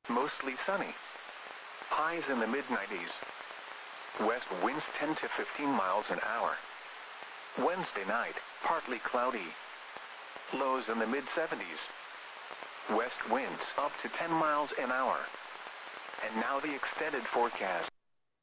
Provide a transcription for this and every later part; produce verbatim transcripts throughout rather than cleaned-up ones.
mostly sunny. Highs in the mid nineties. West winds ten to fifteen miles an hour. Wednesday night, partly cloudy. Lows in the mid seventies. West winds up to ten miles an hour. And now the extended forecast.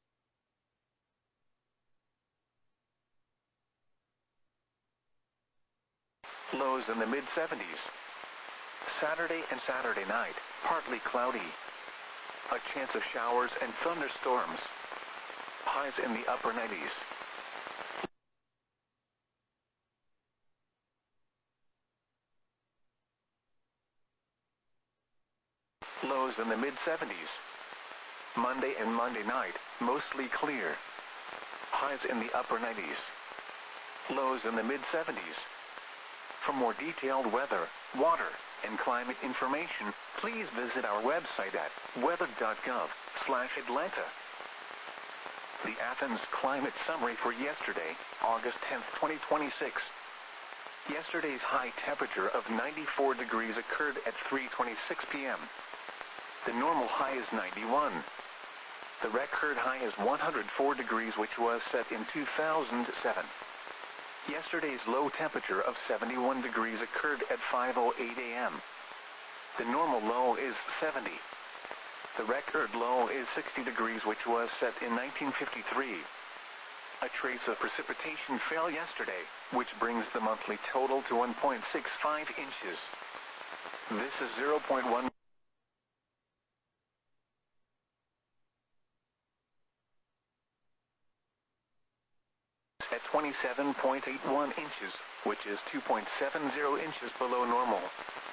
Lows in the mid seventies. Saturday and Saturday night, partly cloudy. A chance of showers and thunderstorms. Highs in the upper nineties. Lows in the mid seventies. Monday and Monday night, mostly clear. Highs in the upper nineties. Lows in the mid seventies. For more detailed weather, water, and climate information, please visit our website at weather dot gov slash Atlanta. The Athens Climate Summary for yesterday, August tenth, twenty twenty-six. Yesterday's high temperature of ninety-four degrees occurred at three twenty-six p m The normal high is ninety-one. The record high is one hundred four degrees, which was set in two thousand seven. Yesterday's low temperature of seventy-one degrees occurred at five oh eight a m The normal low is seventy. The record low is sixty degrees, which was set in nineteen fifty-three. A trace of precipitation fell yesterday, which brings the monthly total to one point six five inches. This is zero point one at twenty-seven point eight one inches, which is two point seven zero inches below normal.